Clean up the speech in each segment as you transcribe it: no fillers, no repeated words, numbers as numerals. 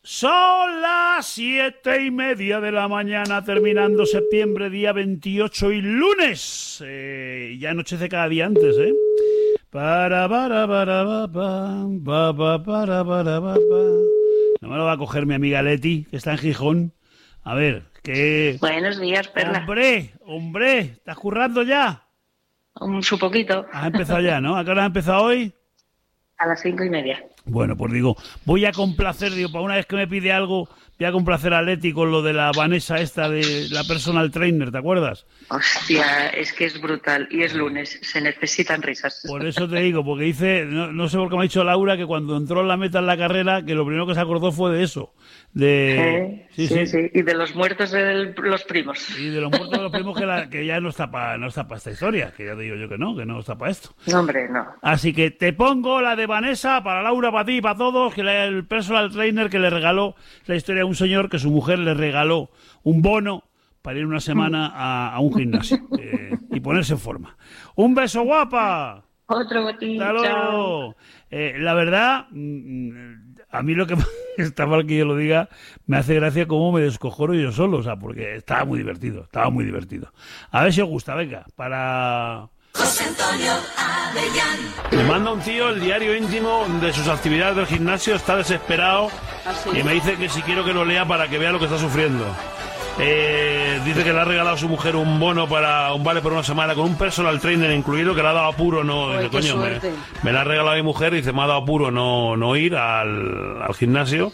Son las 7:30 de la mañana, terminando septiembre, día 28 y lunes. Ya anochece cada día antes, ¿eh? No me lo va a coger mi amiga Leti, que está en Gijón. A ver, que... Buenos días, Perla. Hombre, ¿estás currando ya? Su poquito. Has empezado ya, ¿no? ¿A qué hora has empezado hoy? A las 5:30. Bueno, pues digo, voy a complacer, para una vez que me pide algo, voy a complacer a Leti con lo de la Vanessa esta de la personal trainer, ¿te acuerdas? Hostia, es que es brutal. Y es lunes, se necesitan risas. Por eso te digo, porque dice, no sé por qué me ha dicho Laura que cuando entró en la meta en la carrera, que lo primero que se acordó fue de eso. Sí. Y de los muertos de los primos. Y de los muertos de los primos que ya no está para esta historia, que ya te digo yo que no está para esto. No, hombre, no. Así que te pongo la de Vanessa, para Laura, para ti, para todos, que el personal trainer que le regaló la historia de un señor que su mujer le regaló un bono para ir una semana a un gimnasio y ponerse en forma. ¡Un beso, guapa! Otro botín, ¡Hasta luego! La verdad, a mí lo que está mal que yo lo diga, me hace gracia cómo me descojono yo solo, o sea, porque estaba muy divertido. A ver si os gusta, venga, para... José Antonio Avellán. Me manda un tío el diario íntimo de sus actividades del gimnasio, está desesperado y me dice que si quiero que lo lea para que vea lo que está sufriendo. Dice que le ha regalado a su mujer un bono para un vale por una semana con un personal trainer incluido, que le ha dado apuro dice, coño, me la ha regalado mi mujer, dice, me ha dado apuro no ir al gimnasio.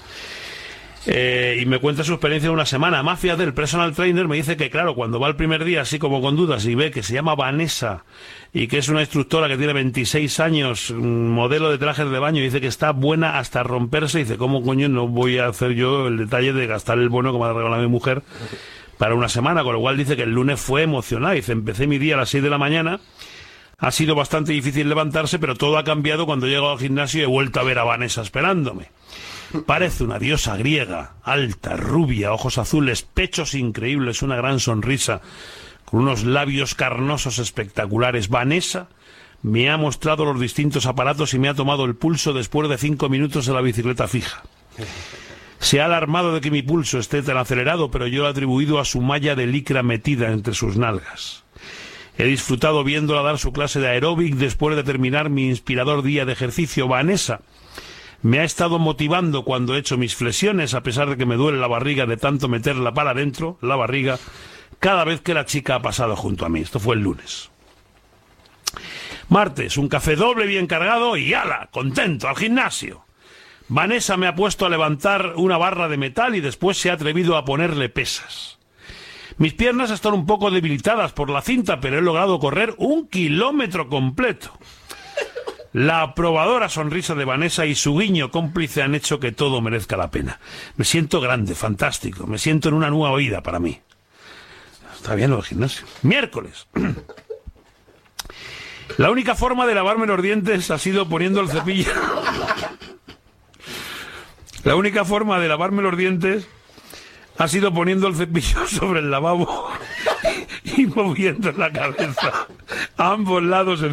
Y me cuenta su experiencia de una semana. Más fíjate, el personal trainer me dice que, claro, cuando va el primer día así como con dudas y ve que se llama Vanessa y que es una instructora que tiene 26 años, modelo de trajes de baño, y dice que está buena hasta romperse, y dice, ¿cómo coño no voy a hacer yo el detalle de gastar el bono que me ha regalado mi mujer para una semana? Con lo cual dice que el lunes fue emocional. Dice, empecé mi día a las 6 de la mañana, ha sido bastante difícil levantarse, pero todo ha cambiado cuando he llegado al gimnasio y he vuelto a ver a Vanessa esperándome. Parece una diosa griega, alta, rubia, ojos azules, pechos increíbles, una gran sonrisa, con unos labios carnosos espectaculares. Vanessa me ha mostrado los distintos aparatos y me ha tomado el pulso después de 5 minutos en la bicicleta fija. Se ha alarmado de que mi pulso esté tan acelerado, pero yo lo he atribuido a su malla de licra metida entre sus nalgas. He disfrutado viéndola dar su clase de aeróbic después de terminar mi inspirador día de ejercicio. Vanessa me ha estado motivando cuando he hecho mis flexiones, a pesar de que me duele la barriga de tanto meterla para adentro, la barriga, cada vez que la chica ha pasado junto a mí. Esto fue el lunes. Martes, un café doble bien cargado y ¡hala! Contento, al gimnasio. Vanessa me ha puesto a levantar una barra de metal y después se ha atrevido a ponerle pesas. Mis piernas están un poco debilitadas por la cinta, pero he logrado correr 1 kilómetro completo. La aprobadora sonrisa de Vanessa y su guiño cómplice han hecho que todo merezca la pena. Me siento grande, fantástico, me siento en una nueva vida para mí. Está bien lo del gimnasio. Miércoles. La única forma de lavarme los dientes ha sido poniendo el cepillo. La única forma de lavarme los dientes ha sido poniendo el cepillo sobre el lavabo y moviendo la cabeza a ambos lados.